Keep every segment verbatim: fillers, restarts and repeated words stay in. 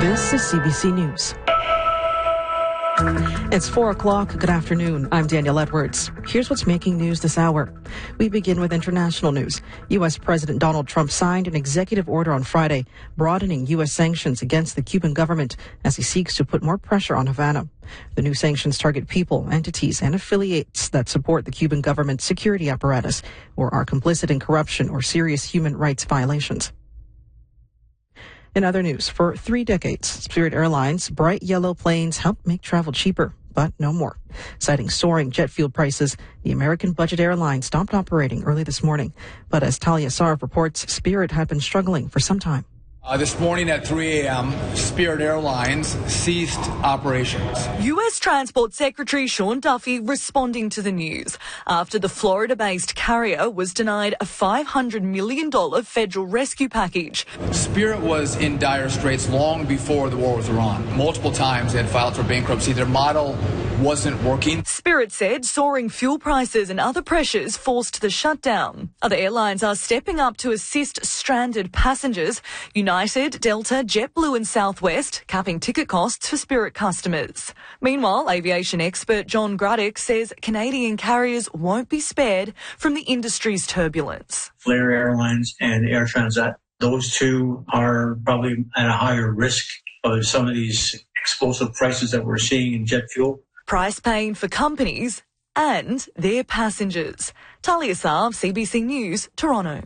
This is C B C News. It's four o'clock. Good afternoon. I'm Danielle Edwards. Here's what's making news this hour. We begin with international news. U S. President Donald Trump signed an executive order on Friday, broadening U S sanctions against the Cuban government as he seeks to put more pressure on Havana. The new sanctions target people, entities, and affiliates that support the Cuban government's security apparatus or are complicit in corruption or serious human rights violations. In other news, for three decades, Spirit Airlines' bright yellow planes helped make travel cheaper, but no more. Citing soaring jet fuel prices, the American budget airline stopped operating early this morning. But as Talia Sarv reports, Spirit had been struggling for some time. Uh, this morning at three a.m., Spirit Airlines ceased operations. U S. Transport Secretary Sean Duffy responding to the news after the Florida-based carrier was denied a five hundred million dollars federal rescue package. Spirit was in dire straits long before the war with Iran. Multiple times they had filed for bankruptcy. Their model wasn't working. Spirit said soaring fuel prices and other pressures forced the shutdown. Other airlines are stepping up to assist stranded passengers. United, Delta, JetBlue and Southwest capping ticket costs for Spirit customers. Meanwhile, aviation expert John Gruddick says Canadian carriers won't be spared from the industry's turbulence. Flair Airlines and Air Transat, those two are probably at a higher risk of some of these explosive prices that we're seeing in jet fuel. Price paying for companies and their passengers. Talia Sarv, C B C News, Toronto.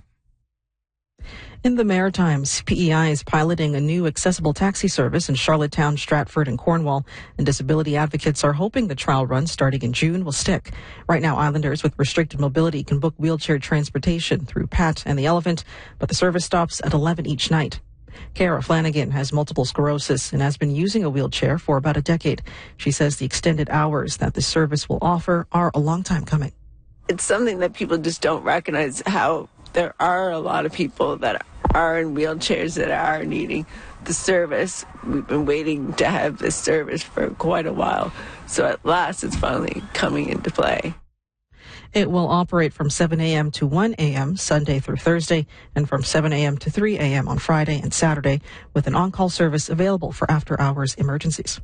In the Maritimes, P E I is piloting a new accessible taxi service in Charlottetown, Stratford, and Cornwall, and disability advocates are hoping the trial run starting in June will stick. Right now, islanders with restricted mobility can book wheelchair transportation through Pat and the Elephant, but the service stops at eleven each night. Kara Flanagan has multiple sclerosis and has been using a wheelchair for about a decade. She says the extended hours that the service will offer are a long time coming. It's something that people just don't recognize, how there are a lot of people that are in wheelchairs that are needing the service. We've been waiting to have this service for quite a while. So at last it's finally coming into play. It will operate from seven a.m. to one a.m. Sunday through Thursday and from seven a.m. to three a.m. on Friday and Saturday with an on-call service available for after-hours emergencies.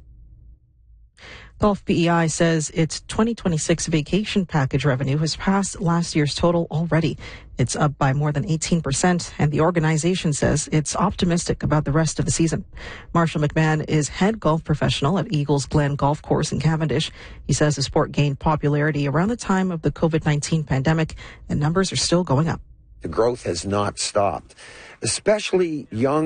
Gulf P E I says its twenty twenty-six vacation package revenue has passed last year's total already. It's up by more than eighteen percent, and the organization says it's optimistic about the rest of the season. Marshall McMahon is head golf professional at Eagles Glen Golf Course in Cavendish. He says the sport gained popularity around the time of the COVID nineteen pandemic, and numbers are still going up. The growth has not stopped, especially young